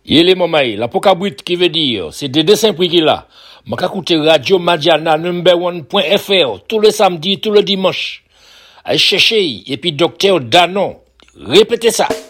Yele mamaï, la pokabrit qui veut dire, c'est des dessins prix qu'il a. M'a écouter Radio Madiana number1.fr tous les samedis, tous les dimanches. Allez chercher, et puis docteur Danon. Répétez ça.